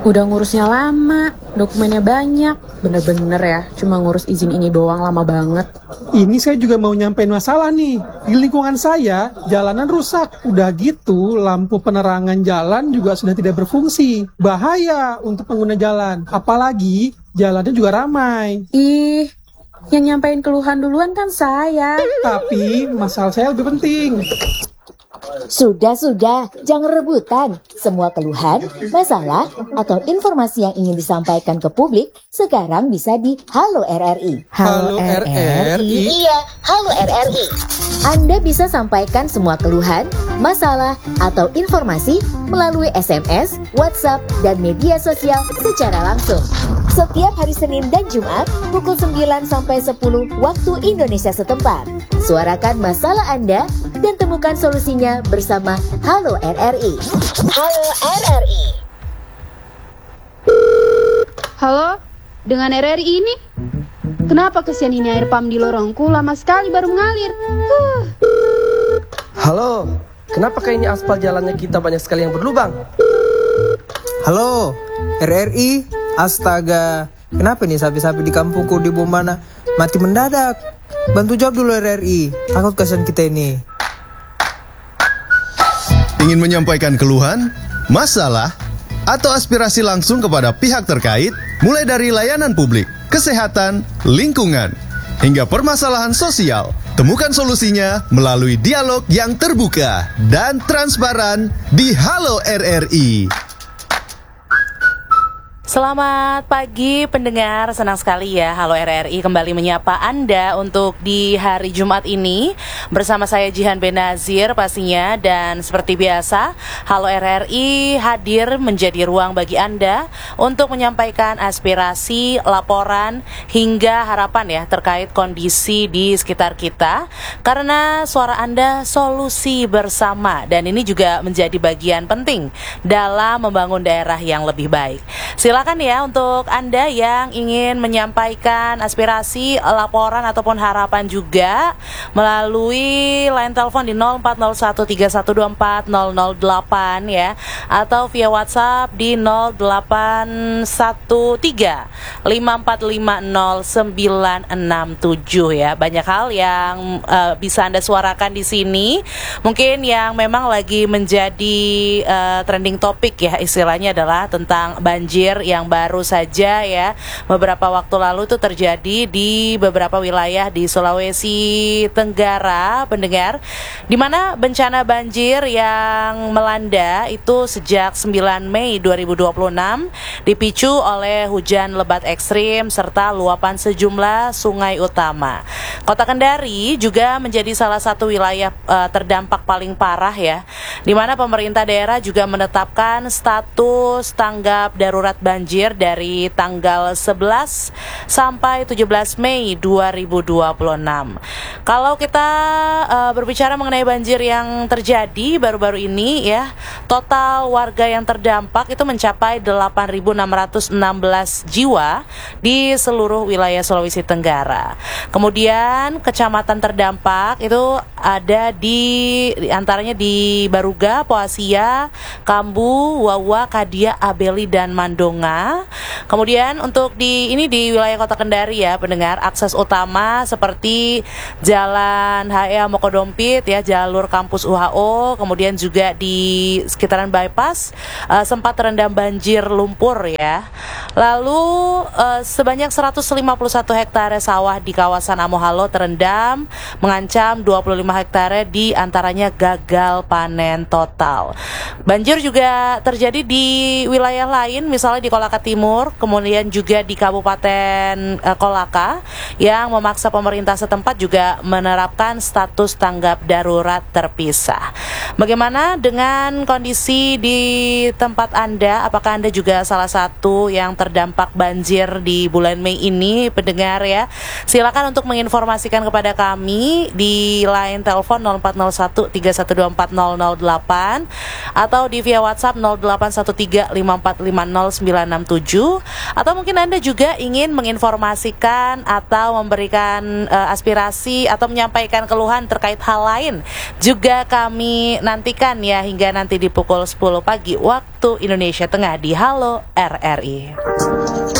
Udah ngurusnya lama, dokumennya banyak. Bener-bener ya, cuma ngurus izin ini doang lama banget. Ini saya juga mau nyampein masalah nih. Di lingkungan saya, jalanan rusak. Udah gitu, lampu penerangan jalan juga sudah tidak berfungsi. Bahaya untuk pengguna jalan. Apalagi, jalannya juga ramai. Ih, yang nyampein keluhan duluan kan saya. Tapi, masalah saya lebih penting. Sudah, jangan rebutan. Semua keluhan, masalah, atau informasi yang ingin disampaikan ke publik sekarang bisa di Halo RRI. Halo RRI? Iya, Halo RRI. Anda bisa sampaikan semua keluhan, masalah, atau informasi melalui SMS, WhatsApp, dan media sosial secara langsung. Setiap hari Senin dan Jumat, pukul 9 sampai 10 waktu Indonesia setempat. Suarakan masalah Anda dan temukan solusinya bersama Halo RRI. Halo RRI. Halo, dengan RRI ini? Kenapa kesian ini air pam di lorongku lama sekali baru mengalir? Halo, kenapa kayaknya aspal jalannya kita banyak sekali yang berlubang? Halo, RRI. Astaga, kenapa nih sapi-sapi di kampungku di Bomana mati mendadak? Bantu jawab dulu RRI, takut kasihan kita ini. Ingin menyampaikan keluhan, masalah, atau aspirasi langsung kepada pihak terkait, mulai dari layanan publik, kesehatan, lingkungan, hingga permasalahan sosial. Temukan solusinya melalui dialog yang terbuka dan transparan di Halo RRI. Selamat pagi pendengar, senang sekali ya Halo RRI kembali menyapa Anda untuk di hari Jumat ini bersama saya Jihan Benazir pastinya. Dan seperti biasa Halo RRI hadir menjadi ruang bagi Anda untuk menyampaikan aspirasi, laporan hingga harapan ya terkait kondisi di sekitar kita, karena suara Anda solusi bersama, dan ini juga menjadi bagian penting dalam membangun daerah yang lebih baik. Silakan ya untuk Anda yang ingin menyampaikan aspirasi, laporan ataupun harapan juga melalui line telepon di 040131240008 ya, atau via WhatsApp di 0813-5450967 ya. Banyak hal yang bisa Anda suarakan di sini. Mungkin yang memang lagi menjadi trending topik ya istilahnya adalah tentang banjir yang baru saja ya beberapa waktu lalu itu terjadi di beberapa wilayah di Sulawesi Tenggara pendengar, di mana bencana banjir yang melanda itu sejak 9 Mei 2026 dipicu oleh hujan lebat ekstrim serta luapan sejumlah sungai utama. Kota Kendari juga menjadi salah satu wilayah terdampak paling parah ya, di mana pemerintah daerah juga menetapkan status tanggap darurat banjir dari tanggal 11 sampai 17 Mei 2026. Kalau kita berbicara mengenai banjir yang terjadi baru-baru ini ya, total warga yang terdampak itu mencapai 8.616 jiwa di seluruh wilayah Sulawesi Tenggara. Kemudian kecamatan terdampak itu ada di antaranya di Baruga, Poasia, Kambu, Wawa, Kadia, Abeli, dan Mandonga. Kemudian untuk di wilayah Kota Kendari ya pendengar, akses utama seperti Jalan HE Mokodompit ya, jalur kampus UHO, kemudian juga di sekitaran bypass sempat terendam banjir lumpur ya. Lalu sebanyak 151 hektare sawah di kawasan Amohalo terendam, mengancam 25 hektare di antaranya gagal panen total. Banjir juga terjadi di wilayah lain, misalnya di Kolaka Timur, kemudian juga di Kabupaten Kolaka, yang memaksa pemerintah setempat juga menerapkan status tanggap darurat terpisah. Bagaimana dengan kondisi di tempat Anda? Apakah Anda juga salah satu yang terdampak banjir di bulan Mei ini, pendengar ya? Silakan untuk menginformasikan kepada kami di line telepon 040131240008 atau di via WhatsApp 08135450 967, atau mungkin Anda juga ingin menginformasikan atau memberikan aspirasi atau menyampaikan keluhan terkait hal lain, juga kami nantikan ya hingga nanti di pukul 10 pagi waktu Indonesia Tengah di Halo RRI.